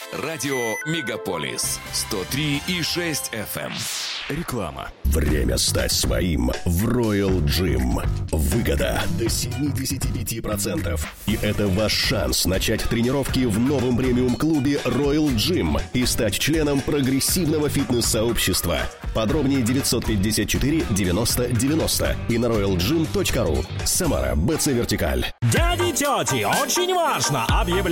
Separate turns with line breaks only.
Радио Мегаполис 103,6 FM. Реклама.
Время стать своим в Royal Gym. Выгода до 75%. И это ваш шанс начать тренировки в новом премиум-клубе Royal Gym и стать членом прогрессивного фитнес-сообщества. Подробнее 954 90 90 и на royalgym.ru. Самара, БЦ Вертикаль.
Дяди, тети, очень важно объявлять